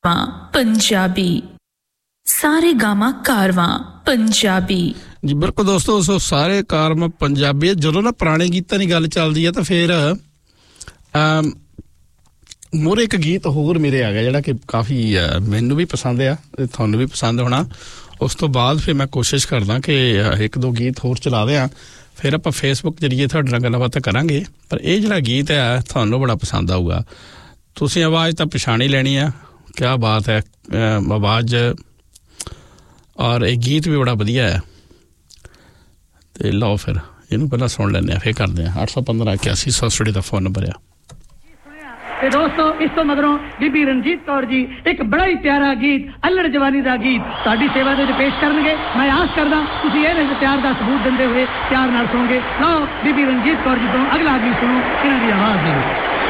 पंजाबी सारे गामा कारवां पंजाबी जी बिल्कुल दोस्तों सो सारे कारवां पंजाबी ਜਦੋਂ ਨਾ ਪੁਰਾਣੇ ਗੀਤਾਂ ਦੀ ਗੱਲ ਚੱਲਦੀ ਹੈ ਤਾਂ ਫਿਰ ਮੋਰੇ ਇੱਕ ਗੀਤ ਹੋਰ ਮੇਰੇ ਆ ਗਿਆ ਜਿਹੜਾ ਕਿ ਕਾਫੀ ਮੈਨੂੰ ਵੀ ਪਸੰਦ ਆ ਤੇ ਤੁਹਾਨੂੰ ਵੀ ਪਸੰਦ ਹੋਣਾ ਉਸ ਤੋਂ ਬਾਅਦ ਫਿਰ ਮੈਂ ਕੋਸ਼ਿਸ਼ ਕਰਦਾ ਕਿ ਇੱਕ ਦੋ ਗੀਤ ਹੋਰ ਚਲਾ ਦਿਆਂ ਫਿਰ ਆਪਾਂ ਫੇਸਬੁੱਕ ਜਰੀਏ ਤੁਹਾਡੇ ਨਾਲ ਗੱਲਬਾਤ ਕਰਾਂਗੇ ਪਰ ਇਹ ਜਿਹੜਾ ਗੀਤ ਹੈ ਤੁਹਾਨੂੰ ਬੜਾ ਪਸੰਦ ਆਊਗਾ ਤੁਸੀਂ ਆਵਾਜ਼ ਤਾਂ ਪਛਾਣ ਹੀ ਲੈਣੀ ਆ क्या बात है आवाज़ और एक गीत भी बड़ा वधिया है तो लो फिर इनू पहला सुन लेने फिर करते हैं 815 81 का फोन नंबर ते दोस्तों इस तो मगरों बीबी रणजीत कौर जी एक बड़ा ही प्यारा गीत अल्लड़ जवानी दा गीत साडी सेवा दे पेश करनगे मैं आस करदा तुसी इहदे प्यार दा सबूत दिंदे हुए प्यार नाल सुनोगे लो बीबी रणजीत कौर जी तो अगला गीत सुनो इन्हां दी आवाज़ दे